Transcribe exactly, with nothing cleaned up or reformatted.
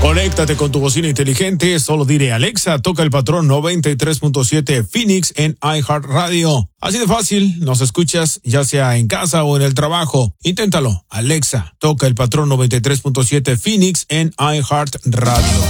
Conéctate con tu bocina inteligente, solo dile Alexa, toca el patrón noventa y tres punto siete Phoenix en iHeartRadio. Así de fácil, nos escuchas ya sea en casa o en el trabajo. Inténtalo, Alexa, toca el patrón noventa y tres punto siete Phoenix en iHeartRadio.